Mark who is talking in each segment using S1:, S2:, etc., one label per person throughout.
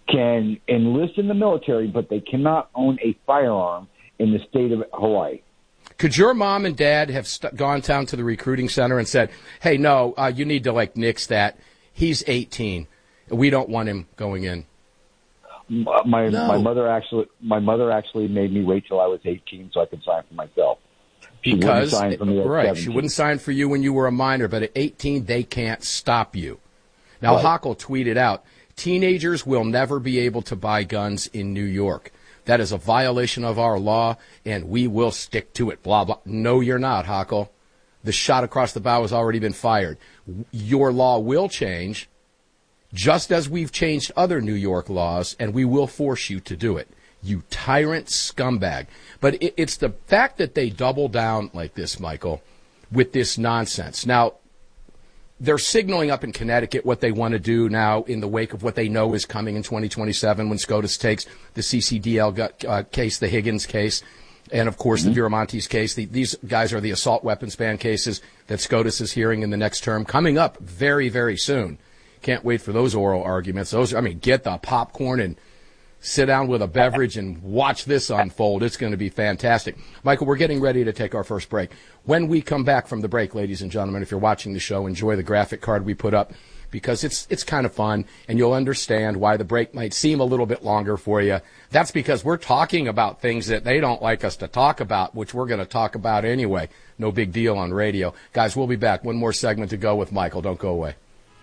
S1: can enlist in the military, but they cannot own a firearm in the state of Hawaii.
S2: Could your mom and dad have gone down to the recruiting center and said, hey, no, you need to, nix that. He's 18. We don't want him going in.
S1: My mother actually made me wait till I was 18 so I could sign for myself. She wouldn't sign for me at 17.
S2: She wouldn't sign for you when you were a minor, but at 18, they can't stop you. Now, right. Hochul tweeted out, teenagers will never be able to buy guns in New York. That is a violation of our law, and we will stick to it, blah, blah. No, you're not, Hochul. The shot across the bow has already been fired. Your law will change, just as we've changed other New York laws, and we will force you to do it. You tyrant scumbag. But it's the fact that they double down like this, Michael, with this nonsense. Now, they're signaling up in Connecticut what they want to do now in the wake of what they know is coming in 2027 when SCOTUS takes the CCDL case, the Higgins case, and, of course, the Viramontes case. These guys are the assault weapons ban cases that SCOTUS is hearing in the next term, coming up very, very soon. Can't wait for those oral arguments. Get the popcorn and sit down with a beverage and watch this unfold. It's going to be fantastic. Michael, we're getting ready to take our first break. When we come back from the break, ladies and gentlemen, if you're watching the show, enjoy the graphic card we put up because it's kind of fun, and you'll understand why the break might seem a little bit longer for you. That's because we're talking about things that they don't like us to talk about, which we're going to talk about anyway. No big deal on radio. Guys, we'll be back. One more segment to go with Michael. Don't go away.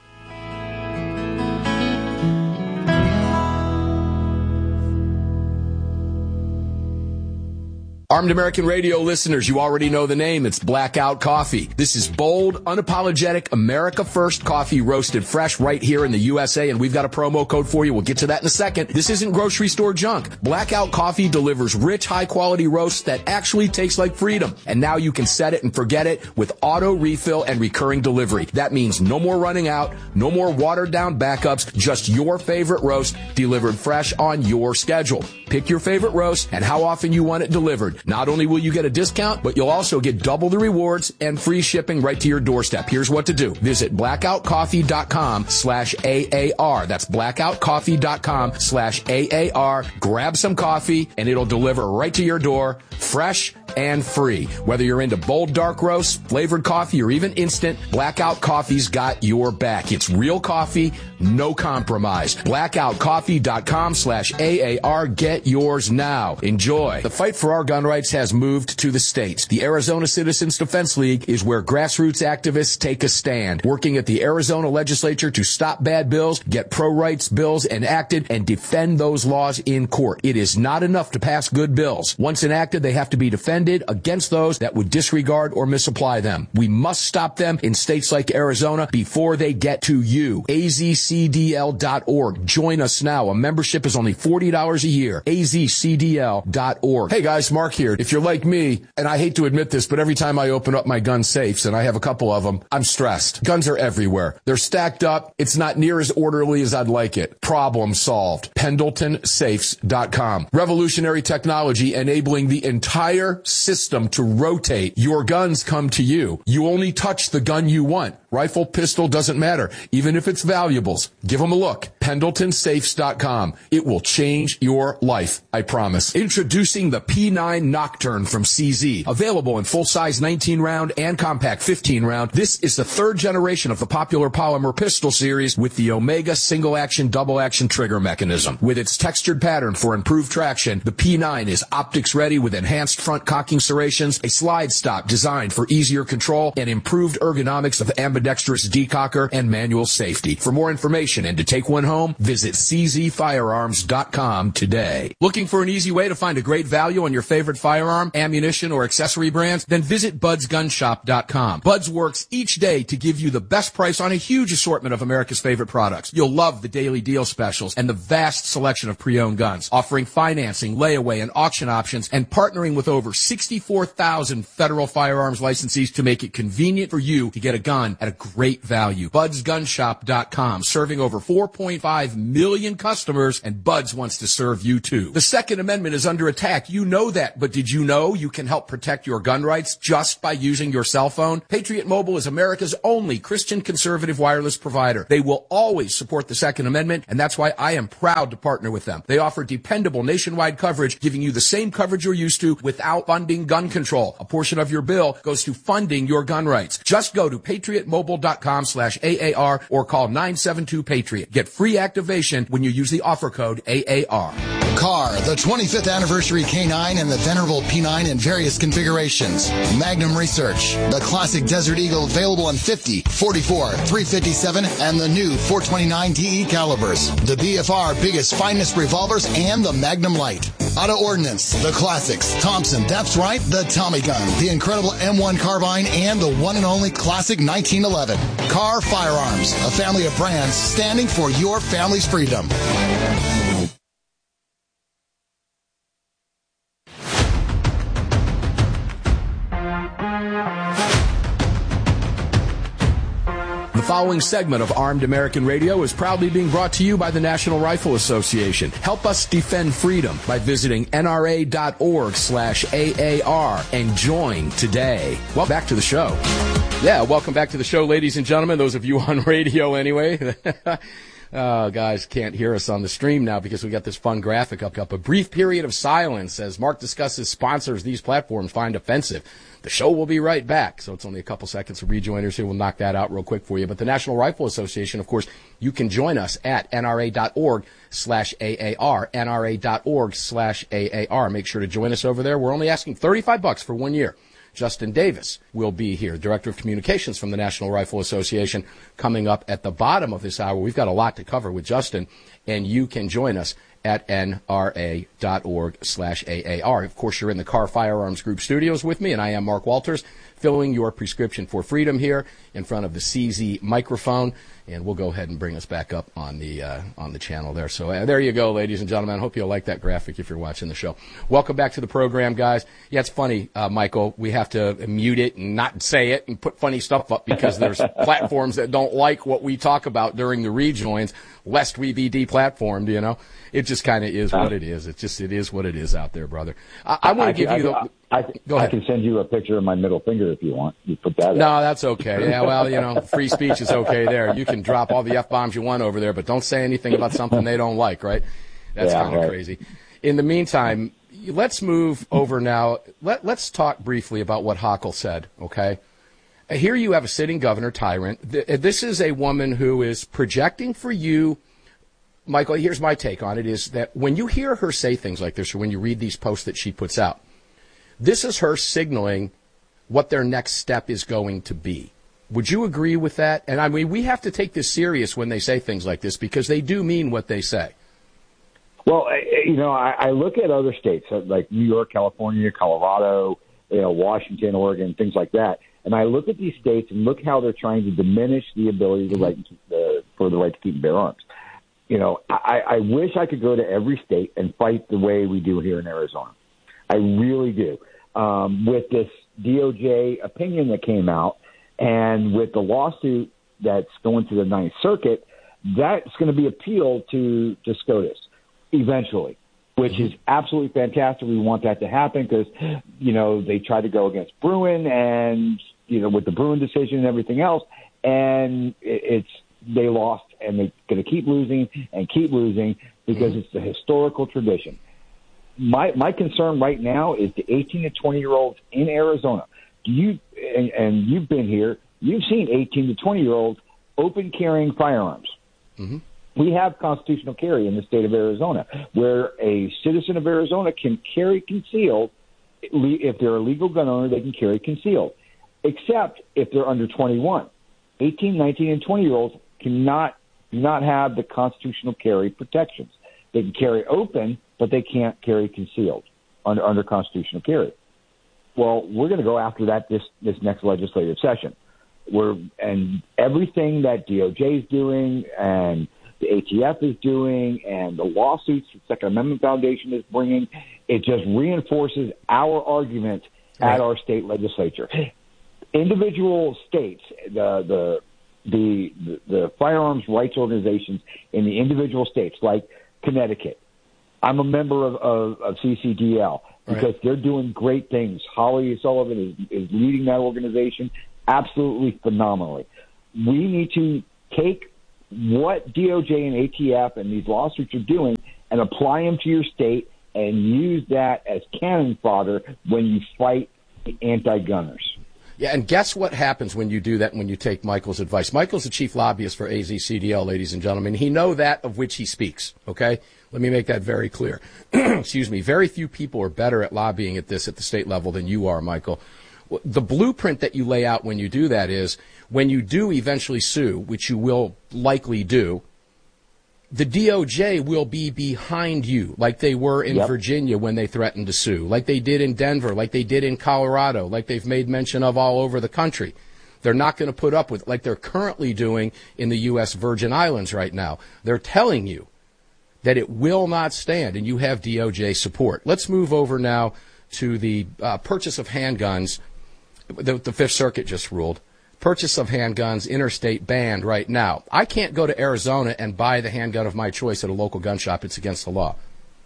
S2: Armed American Radio listeners, you already know the name. It's Blackout Coffee. This is bold, unapologetic, America First coffee roasted fresh right here in the USA, and we've got a promo code for you. We'll get to that in a second. This isn't grocery store junk. Blackout Coffee delivers rich, high-quality roasts that actually taste like freedom. And now you can set it and forget it with auto refill and recurring delivery. That means no more running out, no more watered-down backups, just your favorite roast delivered fresh on your schedule. Pick your favorite roast and how often you want it delivered. Not only will you get a discount, but you'll also get double the rewards and free shipping right to your doorstep. Here's what to do. Visit blackoutcoffee.com/AAR. That's blackoutcoffee.com/AAR. Grab some coffee and it'll deliver right to your door, fresh and free. Whether you're into bold dark roast, flavored coffee, or even instant, Blackout Coffee's got your back. It's real coffee, no compromise. blackoutcoffee.com/AAR. Get yours now. Enjoy. The fight for our gun rights has moved to the states. The Arizona Citizens Defense League is where grassroots activists take a stand, working at the Arizona legislature to stop bad bills, get pro-rights bills enacted, and defend those laws in court. It is not enough to pass good bills. Once enacted, they have to be defended against those that would disregard or misapply them. We must stop them in states like Arizona before they get to you. AZCDL.org. Join us now. A membership is only $40 a year. AZCDL.org. Hey guys, Mark here. If you're like me, and I hate to admit this, but every time I open up my gun safes, and I have a couple of them, I'm stressed. Guns are everywhere. They're stacked up. It's not near as orderly as I'd like it. Problem solved. PendletonSafes.com. Revolutionary technology enabling the entire system to rotate. Your guns come to you. You only touch the gun you want. Rifle, pistol, doesn't matter. Even if it's valuables. Give them a look. PendletonSafes.com. It will change your life. I promise. Introducing the P9 Nocturne from CZ. Available in full-size 19-round and compact 15-round. This is the third generation of the popular polymer pistol series with the Omega single-action, double-action trigger mechanism. With its textured pattern for improved traction, the P9 is optics-ready with enhanced front cocking serrations, a slide stop designed for easier control, and improved ergonomics of ambidextrous decocker and manual safety. For more information and to take one home, visit czfirearms.com today. Looking for an easy way to find a great value on your favorite firearm, ammunition, or accessory brands? Then visit budsgunshop.com. Buds works each day to give you the best price on a huge assortment of America's favorite products. You'll love the daily deal specials and the vast selection of pre-owned guns, offering financing, layaway, and auction options, and partnering with over 64,000 federal firearms licensees to make it convenient for you to get a gun at a great value. budsgunshop.com. serving over 4.5 million customers, and Buds wants to serve you too. The Second Amendment is under attack. You know that, but did you know you can help protect your gun rights just by using your cell phone? Patriot Mobile is America's only Christian conservative wireless provider. They will always support the Second Amendment, and that's why I am proud to partner with them. They offer dependable nationwide coverage, giving you the same coverage you're used to without funding gun control. A portion of your bill goes to funding your gun rights. Just go to patriotmobile.com/AAR or call 972-PATRIOT. Get free activation when you use the offer code AAR.
S3: Car, the 25th anniversary K9 and the venerable P9 in various configurations. Magnum Research, the classic Desert Eagle available in 50, 44, 357, and the new 429 DE calibers. The BFR biggest, finest revolvers and the Magnum Light. Auto Ordnance, the classics. Thompson, that's right, the Tommy gun, the incredible M1 carbine, and the one and only classic 1911. Car Firearms, a family of brands standing for your family's freedom.
S2: The following segment of Armed American Radio is proudly being brought to you by the National Rifle Association. Help us defend freedom by visiting nra.org/AAR and join today. Well, back to the show. Yeah, welcome back to the show, ladies and gentlemen, those of you on radio anyway. Guys can't hear us on the stream now because we got this fun graphic up. A brief period of silence as Mark discusses sponsors these platforms find offensive. The show will be right back, so it's only a couple seconds of rejoiners here. We'll knock that out real quick for you. But the National Rifle Association, of course, you can join us at nra.org/AAR, nra.org/AAR. Make sure to join us over there. We're only asking $35 for 1 year. Justin Davis will be here, Director of Communications from the National Rifle Association, coming up at the bottom of this hour. We've got a lot to cover with Justin, and you can join us at nra.org/AAR. Of course, you're in the Car Firearms Group studios with me, and I am Mark Walters, filling your prescription for freedom here in front of the CZ microphone. And we'll go ahead and bring us back up on the channel there. So there you go, ladies and gentlemen. I hope you'll like that graphic if you're watching the show. Welcome back to the program, guys. Yeah, it's funny, Michael. We have to mute it and not say it and put funny stuff up because there's platforms that don't like what we talk about during the rejoins, lest we be deplatformed, you know. It just kind of is what it is. It is what it is out there, brother. I want to give you the... Go ahead.
S1: I can send you a picture of my middle finger if you want. You put that
S2: No, that's okay. Yeah, well, you know, free speech is okay there. You can drop all the F-bombs you want over there, but don't say anything about something they don't like, right? That's kind of crazy. In the meantime, let's move over now. Let's talk briefly about what Hochul said, okay? Here you have a sitting governor tyrant. This is a woman who is projecting for you. Michael, here's my take on it, is that when you hear her say things like this or when you read these posts that she puts out, this is her signaling what their next step is going to be. Would you agree with that? And I mean, we have to take this serious when they say things like this because they do mean what they say.
S1: Well, you know, I look at other states like New York, California, Colorado, you know, Washington, Oregon, things like that. And I look at these states and look how they're trying to diminish the ability for the right to keep and bear arms. You know, I wish I could go to every state and fight the way we do here in Arizona. I really do. With this DOJ opinion that came out and with the lawsuit that's going to the Ninth Circuit, that's going to be appealed to SCOTUS eventually, which is absolutely fantastic. We want that to happen because, you know, they tried to go against Bruen and, you know, with the Bruen decision and everything else, and they lost, and they're going to keep losing because it's the historical tradition. My concern right now is the 18 to 20-year-olds in Arizona. And you've been here. You've seen 18 to 20-year-olds open carrying firearms. Mm-hmm. We have constitutional carry in the state of Arizona, where a citizen of Arizona can carry concealed. If they're a legal gun owner, they can carry concealed, except if they're under 21. 18, 19, and 20-year-olds do not have the constitutional carry protections. They can carry open, but they can't carry concealed under constitutional carry. Well, we're going to go after that this next legislative session. And everything that DOJ is doing and the ATF is doing and the lawsuits the Second Amendment Foundation is bringing, it just reinforces our argument at our state legislature. Individual states, the the firearms rights organizations in the individual states, like Connecticut. I'm a member of CCDL because they're doing great things. Holly Sullivan is leading that organization absolutely phenomenally. We need to take what DOJ and ATF and these lawsuits are doing and apply them to your state and use that as cannon fodder when you fight the anti-gunners.
S4: Yeah, and guess what happens when you do that, when you take Michael's advice? Michael's the chief lobbyist for AZCDL, ladies and gentlemen. He knows that of which he speaks, okay? Let me make that very clear. Excuse me. Very few people are better at lobbying at this at the state level than you are, Michael. The blueprint that you lay out when you do that is when you do eventually sue, which you will likely do, the DOJ will be behind you like they were in Virginia when they threatened to sue, like they did in Denver, like they did in Colorado, like they've made mention of all over the country. They're not going to put up with like they're currently doing in the U.S. Virgin Islands right now. They're telling you that it will not stand, and you have DOJ support. Let's move over now to the purchase of handguns. The Fifth Circuit just ruled. Purchase of handguns, interstate banned right now. I can't go to Arizona and buy the handgun of my choice at a local gun shop. It's against the law.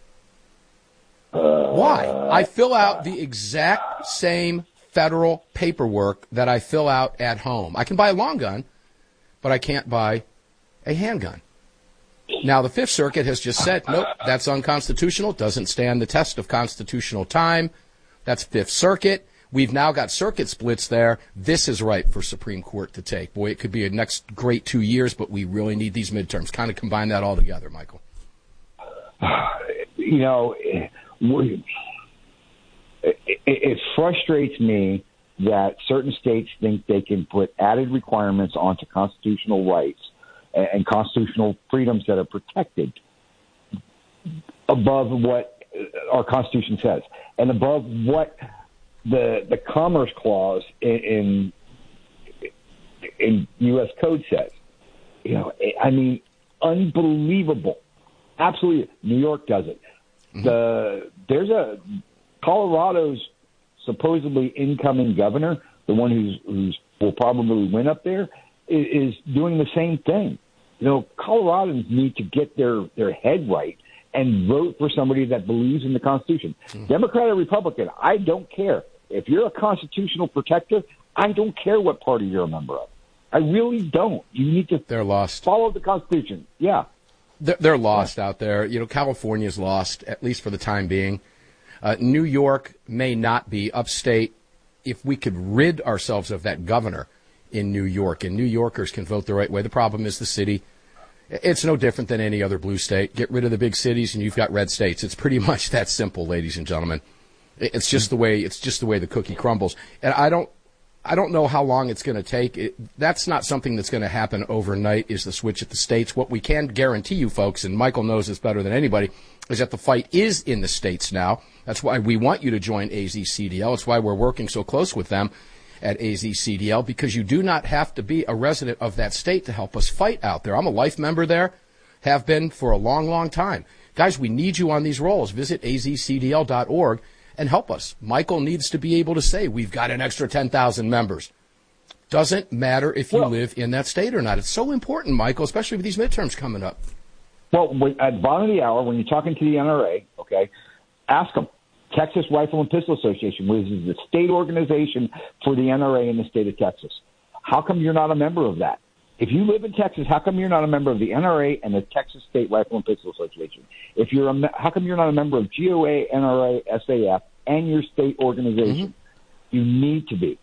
S4: Why? I fill out the exact same federal paperwork that I fill out at home. I can buy a long gun, but I can't buy a handgun. Now, the Fifth Circuit has just said, nope, that's unconstitutional. It doesn't stand the test of constitutional time. That's Fifth Circuit. We've now got circuit splits there. This is ripe for Supreme Court to take. Boy, it could be a next great 2 years, but we really need these midterms. Kind of combine that all together, Michael.
S1: You know, it frustrates me that certain states think they can put added requirements onto constitutional rights and constitutional freedoms that are protected above what our Constitution says and above what the Commerce Clause in U.S. Code says. You know, I mean, unbelievable. Absolutely. New York does it.
S4: Mm-hmm.
S1: Colorado's supposedly incoming governor, the one who's will probably win up there, is doing the same thing. You know, Coloradans need to get their head right and vote for somebody that believes in the Constitution. Mm-hmm. Democrat or Republican, I don't care. If you're a constitutional protector, I don't care what party you're a member of. I really don't. You need to
S4: They're lost.
S1: Follow the Constitution. Yeah.
S4: They're lost out there. You know, California's lost, at least for the time being. New York may not be. Upstate, if we could rid ourselves of that governor in New York, and New Yorkers can vote the right way. The problem is the city. It's no different than any other blue state. Get rid of the big cities, and you've got red states. It's pretty much that simple, ladies and gentlemen. It's just the way the cookie crumbles. And I don't know how long it's going to take. That's not something that's going to happen overnight, is the switch at the states. What we can guarantee you folks, and Michael knows this better than anybody, is that the fight is in the states now. That's why we want you to join AZCDL. It's why we're working so close with them at AZCDL, because you do not have to be a resident of that state to help us fight out there. I'm a life member there, have been for a long, long time. Guys, we need you on these rolls. Visit azcdl.org. and help us. Michael needs to be able to say, we've got an extra 10,000 members. Doesn't matter if you live in that state or not. It's so important, Michael, especially with these midterms coming up.
S1: Well, at the bottom of the hour, when you're talking to the NRA, okay, ask them. Texas Rifle and Pistol Association, which is the state organization for the NRA in the state of Texas. How come you're not a member of that? If you live in Texas, how come you're not a member of the NRA and the Texas State Rifle and Pistol Association? How come you're not a member of GOA, NRA, SAF, and your state organization? Mm-hmm. You need to be.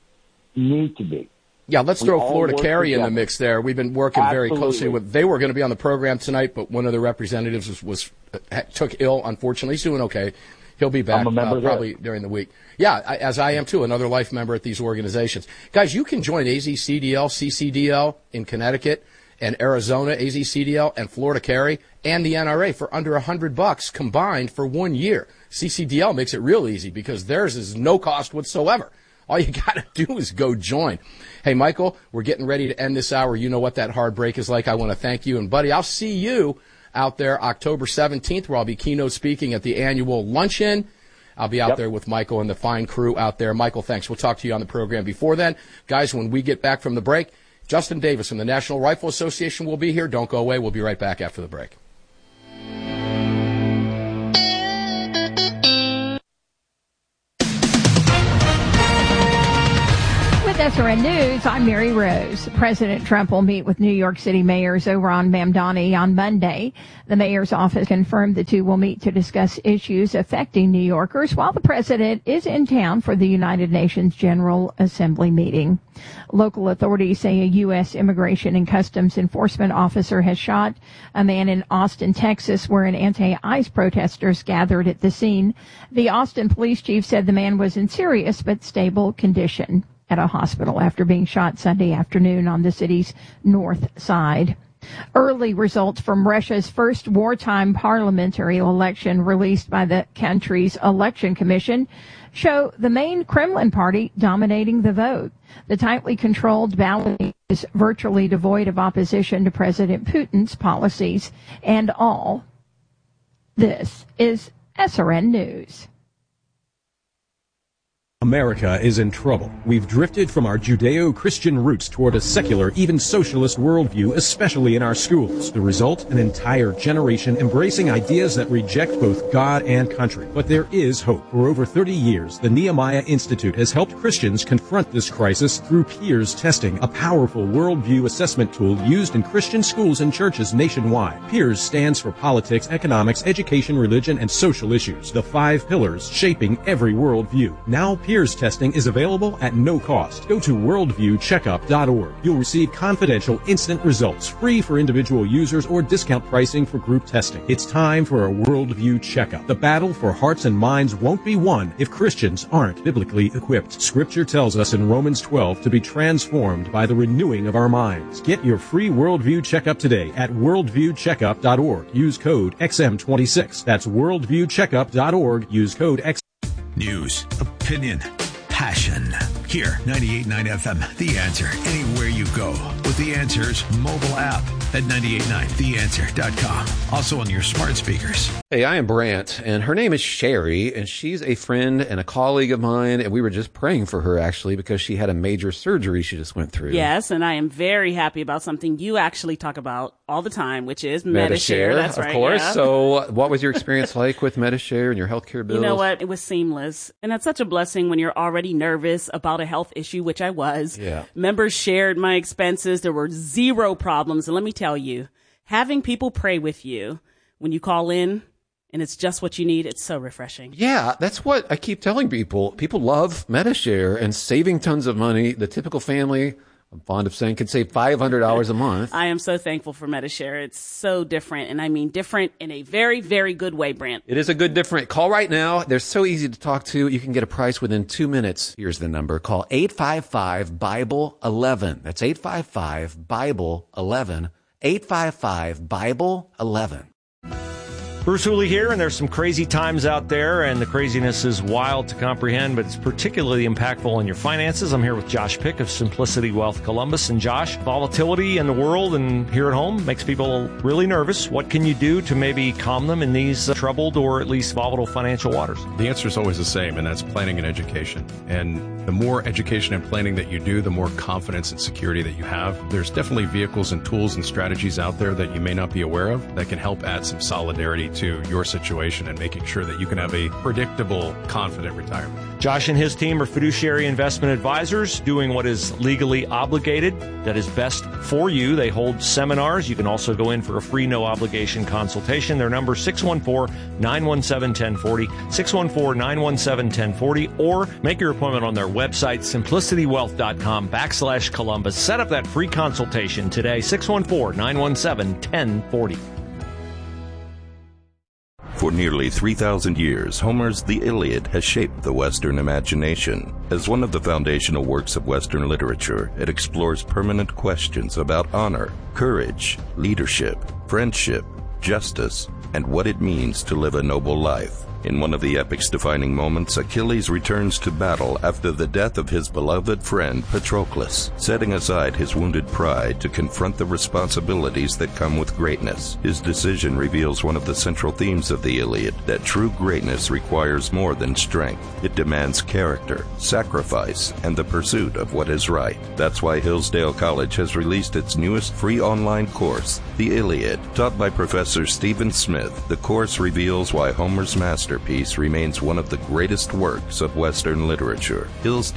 S4: Yeah, let's throw Florida Carry in the mix there. We've been working very closely with. They were going to be on the program tonight, but one of the representatives took ill. Unfortunately, he's doing okay. He'll be back probably during the week. Yeah, as I am too, another life member at these organizations. Guys, you can join AZCDL, CCDL in Connecticut and Arizona, AZCDL and Florida Carry and the NRA for under $100 combined for 1 year. CCDL makes it real easy because theirs is no cost whatsoever. All you got to do is go join. Hey, Michael, we're getting ready to end this hour. You know what that hard break is like. I want to thank you. And, buddy, I'll see you out there October 17th, where I'll be keynote speaking at the annual luncheon. I'll be out there with Michael and the fine crew out there. Michael, thanks. We'll talk to you on the program before then. Guys, when we get back from the break, Justin Davis from the National Rifle Association will be here. Don't go away. We'll be right back after the break.
S5: SRN News, I'm Mary Rose. President Trump will meet with New York City Mayor Zohran Mamdani on Monday. The mayor's office confirmed the two will meet to discuss issues affecting New Yorkers while the president is in town for the United Nations General Assembly meeting. Local authorities say a U.S. Immigration and Customs Enforcement officer has shot a man in Austin, Texas, where an anti-ICE protesters gathered at the scene. The Austin police chief said the man was in serious but stable condition at a hospital after being shot Sunday afternoon on the city's north side. Early results from Russia's first wartime parliamentary election released by the country's election commission show the main Kremlin party dominating the vote. The tightly controlled ballot is virtually devoid of opposition to President Putin's policies. And all this is SRN News.
S6: America is in trouble. We've drifted from our Judeo-Christian roots toward a secular, even socialist worldview, especially in our schools. The result, an entire generation embracing ideas that reject both God and country. But there is hope. For over 30 years, the Nehemiah Institute has helped Christians confront this crisis through peers testing, a powerful worldview assessment tool used in Christian schools and churches nationwide. Peers stands for politics, economics, education, religion, and social issues. The 5 pillars shaping every worldview. Now Peers testing is available at no cost. Go to worldviewcheckup.org. You'll receive confidential instant results, free for individual users or discount pricing for group testing. It's time for a worldview checkup. The battle for hearts and minds won't be won if Christians aren't biblically equipped. Scripture tells us in Romans 12 to be transformed by the renewing of our minds. Get your free worldview checkup today at worldviewcheckup.org. Use code XM26. That's worldviewcheckup.org. Use code XM26.
S7: News, opinion, passion. Here, 98.9 FM, The Answer. Anywhere you go with The Answer's mobile app at 98.9theanswer.com. Also on your smart speakers.
S8: Hey, I am Brant, and her name is Sherry, and she's a friend and a colleague of mine, and we were just praying for her, actually, because she had a major surgery she just went through.
S9: Yes, and I am very happy about something you actually talk about all the time, which is Medi-Share. That's right,
S8: of course.
S9: Yeah.
S8: So what was your experience like with Medi-Share and your healthcare bills?
S9: You know what? It was seamless. And that's such a blessing when you're already nervous about a health issue, which I was.
S8: Yeah.
S9: Members shared my expenses. There were zero problems. And let me tell you, having people pray with you when you call in and it's just what you need, it's so refreshing.
S8: Yeah, that's what I keep telling people. People love Medi-Share and saving tons of money. The typical family, I'm fond of saying, can save $500 a month.
S9: I am so thankful for Medi-Share. It's so different, and I mean different in a very, very good way, Brant.
S8: It is a good different. Call right now. They're so easy to talk to. You can get a price within 2 minutes. Here's the number. Call 855-BIBLE-11. That's 855-BIBLE-11. 855-BIBLE-11.
S10: Bruce Hooley here, and there's some crazy times out there, and the craziness is wild to comprehend, but it's particularly impactful on your finances. I'm here with Josh Pick of Simplicity Wealth Columbus. And Josh, volatility in the world and here at home makes people really nervous. What can you do to maybe calm them in these troubled or at least volatile financial waters?
S11: The answer is always the same, and that's planning and education. And the more education and planning that you do, the more confidence and security that you have. There's definitely vehicles and tools and strategies out there that you may not be aware of that can help add some solidarity to your situation and making sure that you can have a predictable, confident retirement.
S10: Josh and his team are fiduciary investment advisors doing what is legally obligated, that is best for you. They hold seminars. You can also go in for a free, no-obligation consultation. Their number is 614-917-1040, 614-917-1040, or make your appointment on their website, simplicitywealth.com/Columbus. Set up that free consultation today, 614-917-1040.
S12: For nearly 3,000 years, Homer's The Iliad has shaped the Western imagination. As one of the foundational works of Western literature, it explores permanent questions about honor, courage, leadership, friendship, justice, and what it means to live a noble life. In one of the epic's defining moments, Achilles returns to battle after the death of his beloved friend Patroclus, setting aside his wounded pride to confront the responsibilities that come with greatness. His decision reveals one of the central themes of the Iliad, that true greatness requires more than strength. It demands character, sacrifice, and the pursuit of what is right. That's why Hillsdale College has released its newest free online course, The Iliad. Taught by Professor Stephen Smith, the course reveals why Homer's masterpiece remains one of the greatest works of Western literature.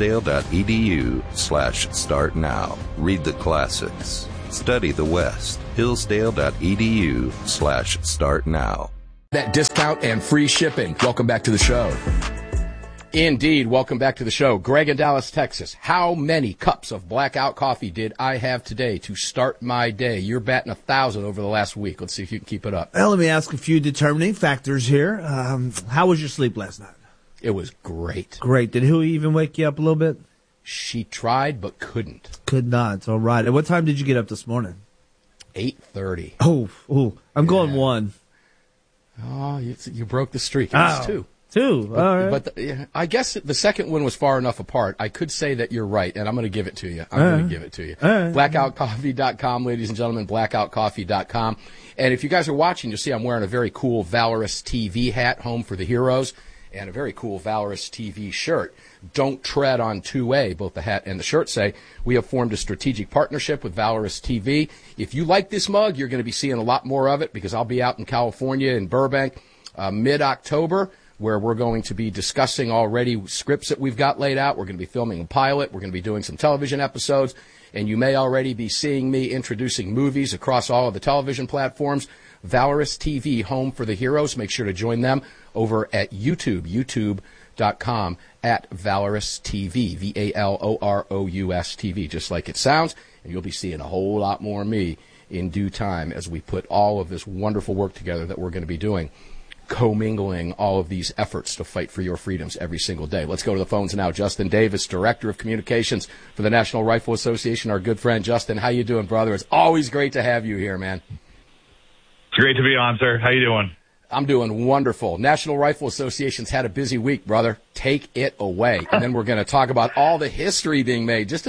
S12: Hillsdale.edu/start now. Read the classics. Study the West. Hillsdale.edu/start now.
S2: That discount and free shipping. Welcome back to the show. Indeed. Welcome back to the show. Greg in Dallas, Texas. How many cups of Blackout coffee did I have today to start my day? You're batting 1,000 over the last week. Let's see if you can keep it up.
S13: Well, let me ask a few determining factors here. How was your sleep last night?
S2: It was great.
S13: Great. Did Huey even wake you up a little bit?
S2: She tried but couldn't.
S13: Could not. All right. And what time did you get up this morning?
S2: 8:30.
S13: Oh, I'm going 1.
S2: Oh, you broke the streak. It was 2.
S13: 2. All right.
S2: But I guess the second one was far enough apart. I could say that you're right, and I'm going to give it to you. Blackoutcoffee.com, ladies and gentlemen, blackoutcoffee.com. And if you guys are watching, you'll see I'm wearing a very cool Valorous TV hat, Home for the Heroes, and a very cool Valorous TV shirt. Don't tread on 2A, both the hat and the shirt say. We have formed a strategic partnership with Valorous TV. If you like this mug, you're going to be seeing a lot more of it because I'll be out in California in Burbank mid-October, where we're going to be discussing already scripts that we've got laid out. We're going to be filming a pilot. We're going to be doing some television episodes. And you may already be seeing me introducing movies across all of the television platforms. Valorous TV, Home for the Heroes. Make sure to join them over at YouTube, youtube.com @Valorous TV, VALOROUS TV, just like it sounds. And you'll be seeing a whole lot more of me in due time as we put all of this wonderful work together that we're going to be doing, commingling all of these efforts to fight for your freedoms every single day. Let's go to the phones now. Justin Davis, Director of Communications for the National Rifle Association, our good friend. Justin, how you doing, brother? It's always great to have you here, man.
S14: It's great to be on, sir. How you doing?
S2: I'm doing wonderful. National Rifle Association's had a busy week, brother. Take it away. And then we're going to talk about all the history being made. It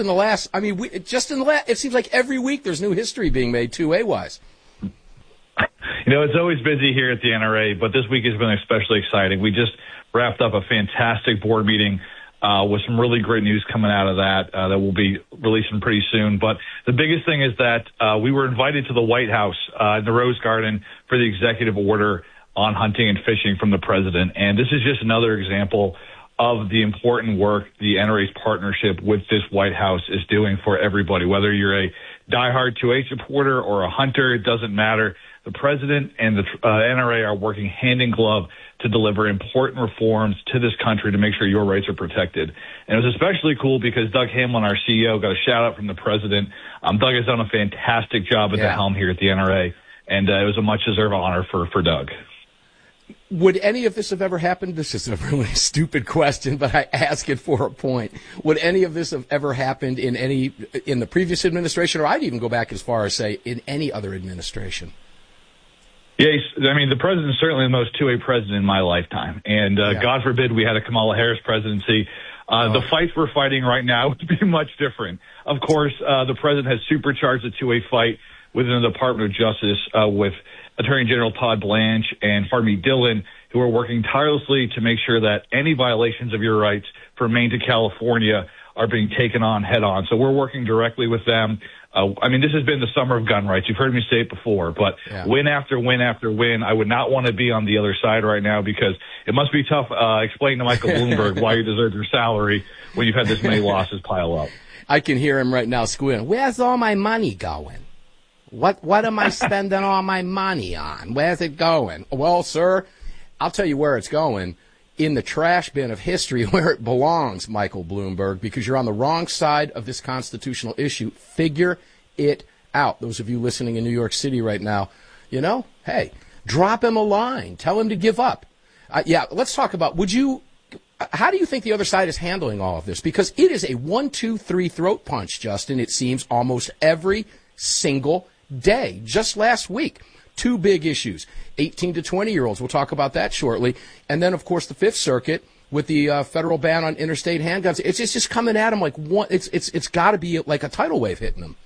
S2: seems like every week there's new history being made, 2A-wise.
S14: You know, it's always busy here at the NRA, but this week has been especially exciting. We just wrapped up a fantastic board meeting with some really great news coming out of that that we'll be releasing pretty soon. But the biggest thing is that we were invited to the White House in the Rose Garden for the executive order on hunting and fishing from the president. And this is just another example of the important work the NRA's partnership with this White House is doing for everybody. Whether you're a diehard 2A supporter or a hunter, it doesn't matter. The president and the NRA are working hand in glove to deliver important reforms to this country to make sure your rights are protected. And it was especially cool because Doug Hamlin, our CEO, got a shout out from the president. Doug has done a fantastic job at the helm here at the NRA, and it was a much deserved honor for Doug.
S2: Would any of this have ever happened? This is a really stupid question, but I ask it for a point. Would any of this have ever happened in the previous administration, or I'd even go back as far as say in any other administration?
S14: Yeah, I mean, the president's certainly the most 2A president in my lifetime. And God forbid we had a Kamala Harris presidency. The fights we're fighting right now would be much different. Of course, the president has supercharged the 2A fight within the Department of Justice with Attorney General Todd Blanche and Harvey Dillon, who are working tirelessly to make sure that any violations of your rights from Maine to California are being taken on head on. So we're working directly with them. I mean, this has been the summer of gun rights. You've heard me say it before, but win after win after win. I would not want to be on the other side right now because it must be tough explaining to Michael Bloomberg why you deserve your salary when you've had this many losses pile up.
S2: I can hear him right now squealing. Where's all my money going? What am I spending all my money on? Where's it going? Well, sir, I'll tell you where it's going. In the trash bin of history where it belongs, Michael Bloomberg, because you're on the wrong side of this constitutional issue. Figure it out. Those of you listening in New York City right now, hey, drop him a line. Tell him to give up. Let's talk about, how do you think the other side is handling all of this? Because it is a 1-2-3 throat punch, Justin, it seems, almost every single day. Just last week,
S4: Two big issues. 18 to 20-year-olds. We'll talk about that shortly. And then, of course, the Fifth Circuit with the federal ban on interstate handguns. It's just coming at them like one. It's got to be like a tidal wave hitting them.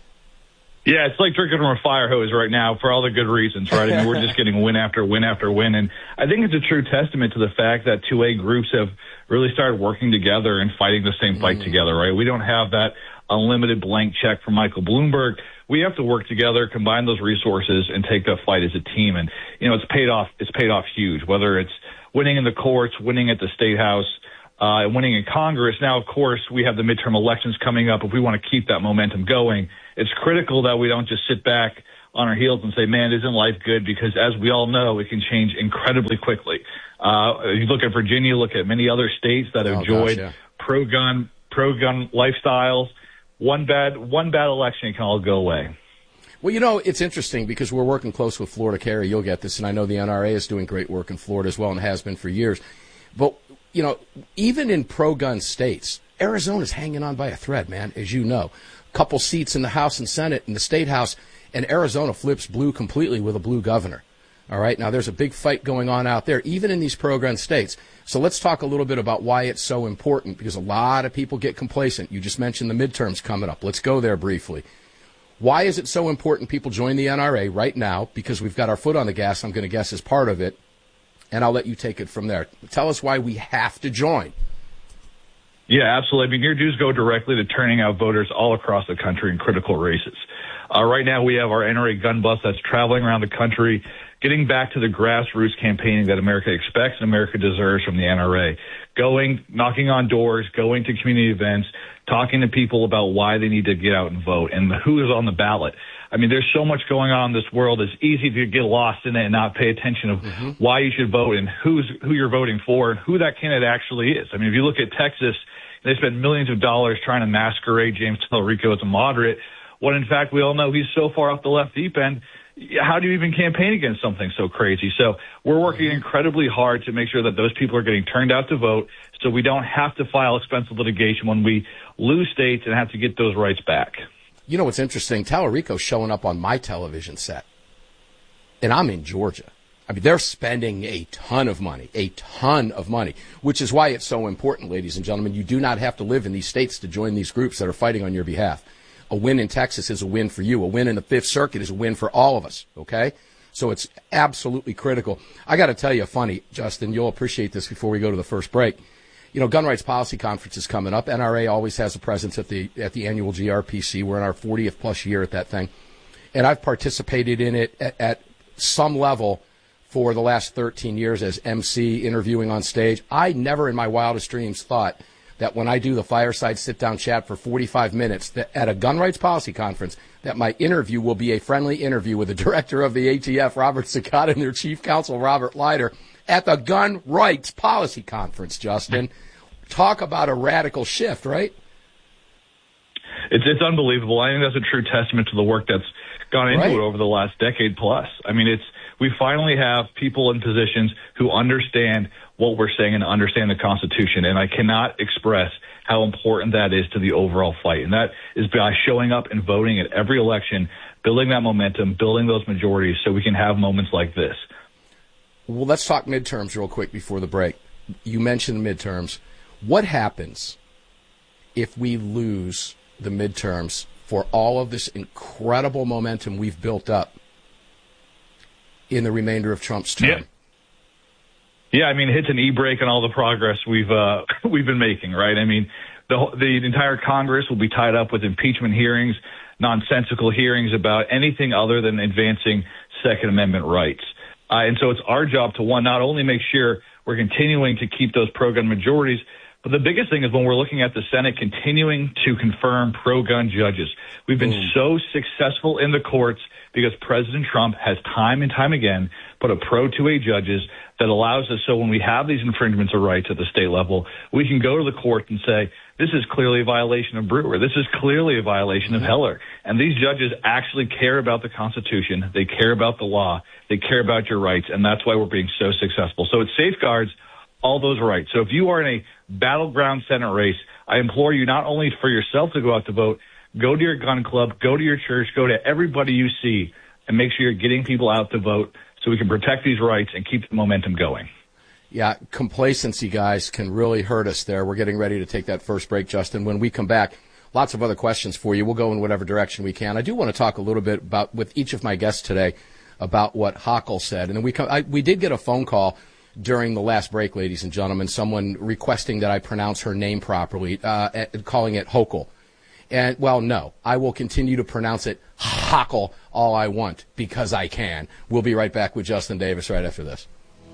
S14: Yeah, it's like drinking from a fire hose right now for all the good reasons, right? I mean, we're just getting win after win after win. And I think it's a true testament to the fact that 2A groups have really started working together and fighting the same fight together, right? We don't have that unlimited blank check from Michael Bloomberg. We have to work together, combine those resources, and take that fight as a team. And, it's paid off. It's paid off huge, whether it's winning in the courts, winning at the State House, and winning in Congress. Now, of course, we have the midterm elections coming up. If we want to keep that momentum going, it's critical that we don't just sit back on our heels and say, man, isn't life good? Because as we all know, it can change incredibly quickly. You look at Virginia, look at many other states that have enjoyed pro-gun lifestyles. One bad election, it can all go away.
S4: Well, it's interesting because we're working close with Florida. Carrie, you'll get this, and I know the NRA is doing great work in Florida as well and has been for years. But, even in pro-gun states, Arizona's hanging on by a thread, man, as you know. A couple seats in the House and Senate and the State House, and Arizona flips blue completely with a blue governor. All right, now there's a big fight going on out there, even in these pro-gun states. So let's talk a little bit about why it's so important, because a lot of people get complacent. You just mentioned the midterms coming up. Let's go there briefly. Why is it so important people join the NRA right now? Because we've got our foot on the gas, I'm going to guess, as part of it. And I'll let you take it from there. Tell us why we have to join.
S14: Yeah, absolutely. I mean, your dues go directly to turning out voters all across the country in critical races. Right now, we have our NRA gun bus that's traveling around the country, getting back to the grassroots campaigning that America expects and America deserves from the NRA. Going, knocking on doors, going to community events, talking to people about why they need to get out and vote and who is on the ballot. I mean, there's so much going on in this world. It's easy to get lost in it and not pay attention of why you should vote and who you're voting for and who that candidate actually is. I mean, if you look at Texas, they spent millions of dollars trying to masquerade James Tallarico as a moderate, when in fact we all know he's so far off the left deep end. How do you even campaign against something so crazy? So we're working incredibly hard to make sure that those people are getting turned out to vote so we don't have to file expensive litigation when we lose states and have to get those rights back.
S4: You know what's interesting? Tallarico's showing up on my television set, and I'm in Georgia. I mean, they're spending a ton of money, which is why it's so important, ladies and gentlemen. You do not have to live in these states to join these groups that are fighting on your behalf. A win in Texas is a win for you. A win in the Fifth Circuit is a win for all of us, okay? So it's absolutely critical. I got to tell you, funny, Justin, you'll appreciate this before we go to the first break. Gun Rights Policy Conference is coming up. NRA always has a presence at the annual GRPC. We're in our 40th plus year at that thing. And I've participated in it at some level for the last 13 years as MC, interviewing on stage. I never in my wildest dreams thought that when I do the fireside sit-down chat for 45 minutes that at a Gun Rights Policy Conference, that my interview will be a friendly interview with the director of the ATF, Robert Sakata, and their chief counsel, Robert Leiter, at the Gun Rights Policy Conference, Justin. Talk about a radical shift, right?
S14: It's unbelievable. I think that's a true testament to the work that's gone into it over the last decade plus. I mean, we finally have people in positions who understand what we're saying and understand the Constitution, and I cannot express how important that is to the overall fight. And that is by showing up and voting at every election, building that momentum, building those majorities so we can have moments like this.
S4: Well, let's talk midterms real quick before the break. You mentioned midterms. What happens if we lose the midterms for all of this incredible momentum we've built up in the remainder of Trump's term?
S14: Yeah, I mean, it hits an e-brake on all the progress we've been making, right? I mean, the entire Congress will be tied up with impeachment hearings, nonsensical hearings about anything other than advancing Second Amendment rights. And so it's our job to, one, not only make sure we're continuing to keep those pro-gun majorities, but the biggest thing is when we're looking at the Senate continuing to confirm pro-gun judges. We've been so successful in the courts because President Trump has time and time again put a pro-2A judges that allows us so when we have these infringements of rights at the state level, we can go to the court and say, this is clearly a violation of Brewer. This is clearly a violation of Heller. And these judges actually care about the Constitution. They care about the law. They care about your rights. And that's why we're being so successful. So it safeguards all those rights. So if you are in a battleground Senate race, I implore you not only for yourself to go out to vote, go to your gun club, go to your church, go to everybody you see and make sure you're getting people out to vote so we can protect these rights and keep the momentum going.
S4: Yeah, complacency, guys, can really hurt us there. We're getting ready to take that first break, Justin. When we come back, lots of other questions for you. We'll go in whatever direction we can. I do want to talk a little bit about, with each of my guests today, about what Hochul said. And then we did get a phone call during the last break, ladies and gentlemen, someone requesting that I pronounce her name properly, calling it Hochul. And, well, no, I will continue to pronounce it Hochul all I want because I can. We'll be right back with Justin Davis right after this.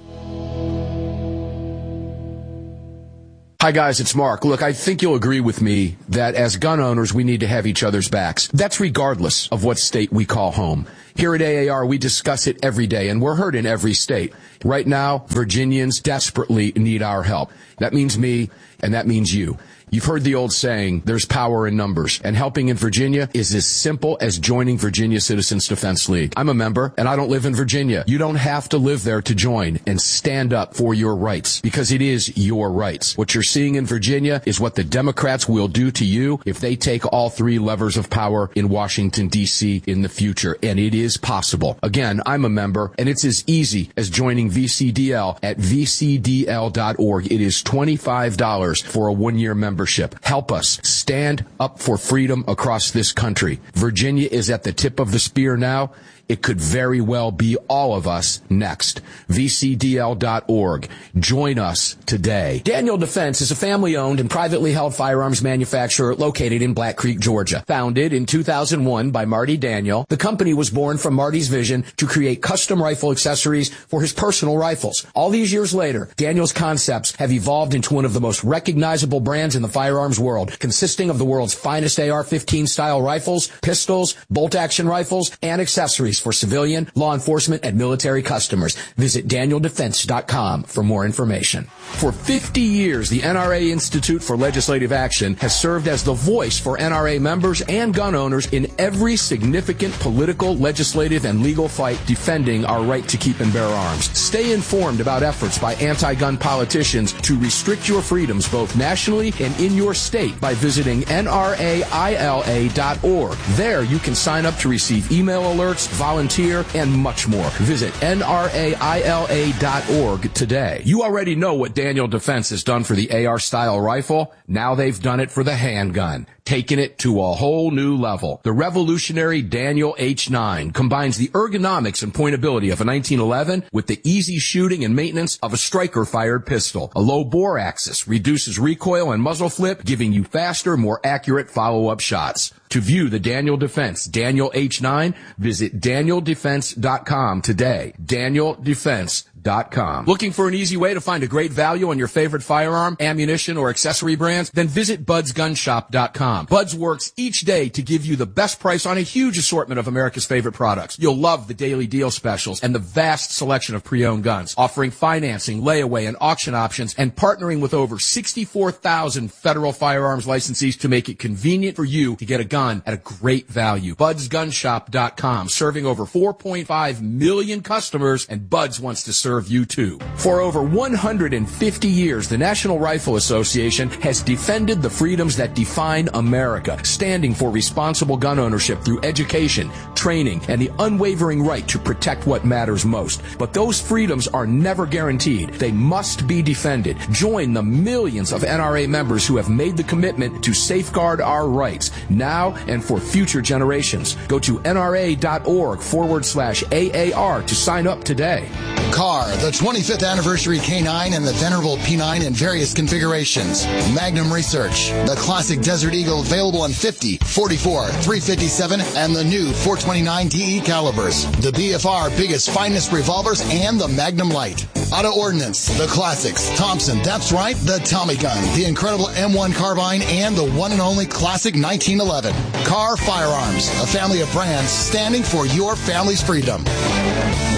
S2: Hi, guys, it's Mark. Look, I think you'll agree with me that as gun owners, we need to have each other's backs. That's regardless of what state we call home. Here at AAR, we discuss it every day, and we're heard in every state. Right now, Virginians desperately need our help. That means me, and that means you. You've heard the old saying, there's power in numbers, and helping in Virginia is as simple as joining Virginia Citizens Defense League. I'm a member, and I don't live in Virginia. You don't have to live there to join and stand up for your rights, because it is your rights. What you're seeing in Virginia is what the Democrats will do to you if they take all three levers of power in Washington, D.C. in the future, and it is possible. Again, I'm a member, and it's as easy as joining VCDL at vcdl.org. It is $25 for a one-year membership. Help us stand up for freedom across this country. Virginia is at the tip of the spear now. It could very well be all of us next. VCDL.org. Join us today. Daniel Defense is a family-owned and privately held firearms manufacturer located in Black Creek, Georgia. Founded in 2001 by Marty Daniel, the company was born from Marty's vision to create custom rifle accessories for his personal rifles. All these years later, Daniel's concepts have evolved into one of the most recognizable brands in the firearms world, consisting of the world's finest AR-15 style rifles, pistols, bolt-action rifles, and accessories for civilian, law enforcement, and military customers. Visit DanielDefense.com for more information. For 50 years, the NRA Institute for Legislative Action has served as the voice for NRA members and gun owners in every significant political, legislative, and legal fight defending our right to keep and bear arms. Stay informed about efforts by anti-gun politicians to restrict your freedoms both nationally and in your state by visiting nraila.org. There you can sign up to receive email alerts, volunteer, and much more. Visit nraila.org today. You already know what Daniel Defense has done for the AR-style rifle. Now they've done it for the handgun, taking it to a whole new level. The revolutionary Daniel H9 combines the ergonomics and pointability of a 1911 with the easy shooting and maintenance of a striker-fired pistol. A low bore axis reduces recoil and muzzle flip, giving you faster, more accurate follow-up shots. To view the Daniel Defense Daniel H9, visit DanielDefense.com today. DanielDefense.com. Looking for an easy way to find a great value on your favorite firearm, ammunition, or accessory brands? Then visit BudsGunShop.com. Buds works each day to give you the best price on a huge assortment of America's favorite products. You'll love the daily deal specials and the vast selection of pre-owned guns, offering financing, layaway, and auction options, and partnering with over 64,000 federal firearms licensees to make it convenient for you to get a gun at a great value. BudsGunShop.com, serving over 4.5 million customers, and Buds wants to serve you too. For over 150 years, the National Rifle Association has defended the freedoms that define America, standing for responsible gun ownership through education, training, and the unwavering right to protect what matters most. But those freedoms are never guaranteed. They must be defended. Join the millions of NRA members who have made the commitment to safeguard our rights now and for future generations. Go to nra.org/AAR to sign up today.
S3: CAR, the 25th anniversary K9 and the venerable P9 in various configurations. Magnum Research, the classic Desert Eagle available in 50, 44, 357, and the new 429 DE calibers. The BFR biggest, finest revolvers and the Magnum Light. Auto Ordnance, the classics. Thompson, that's right, the Tommy gun, the incredible M1 carbine, and the one and only classic 1911. CAR Firearms, a family of brands standing for your family's freedom.